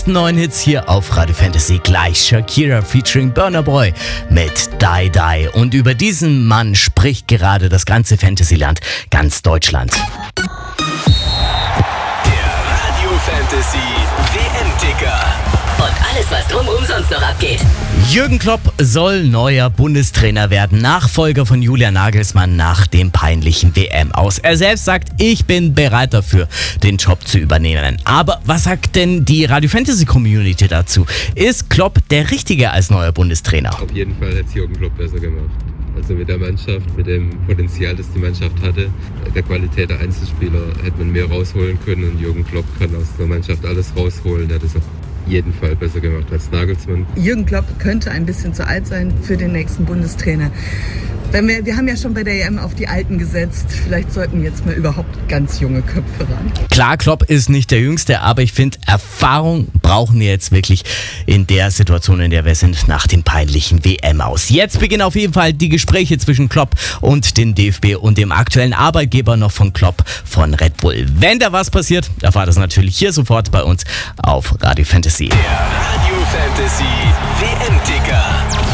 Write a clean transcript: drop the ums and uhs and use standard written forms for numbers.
Neuen Hits hier auf Radio Fantasy. Gleich Shakira featuring Burna Boy mit Die Die. Und über diesen Mann spricht gerade das ganze Fantasyland, ganz Deutschland. Der Radio Fantasy WM-Ticker. Und alles, was drumherum sonst noch abgeht. Jürgen Klopp soll neuer Bundestrainer werden, Nachfolger von Julian Nagelsmann nach dem peinlichen WM-Aus. Er selbst sagt, ich bin bereit dafür, den Job zu übernehmen. Aber was sagt denn die Radio Fantasy Community dazu? Ist Klopp der Richtige als neuer Bundestrainer? Auf jeden Fall hat es Jürgen Klopp besser gemacht. Also mit der Mannschaft, mit dem Potenzial, das die Mannschaft hatte, der Qualität der Einzelspieler, hätte man mehr rausholen können. Und Jürgen Klopp kann aus der Mannschaft alles rausholen. Der hat es auf jeden Fall besser gemacht als Nagelsmann. Jürgen Klopp könnte ein bisschen zu alt sein für den nächsten Bundestrainer. Wir haben ja schon bei der EM auf die Alten gesetzt. Vielleicht sollten jetzt mal überhaupt ganz junge Köpfe ran. Klar, Klopp ist nicht der Jüngste, aber ich finde, Erfahrung brauchen wir jetzt wirklich in der Situation, in der wir sind, nach dem peinlichen WM-Aus. Jetzt beginnen auf jeden Fall die Gespräche zwischen Klopp und dem DFB und dem aktuellen Arbeitgeber noch von Klopp, von Red Bull. Wenn da was passiert, erfahrt es natürlich hier sofort bei uns auf Radio Fantasy. Der Radio Fantasy WM-Ticker.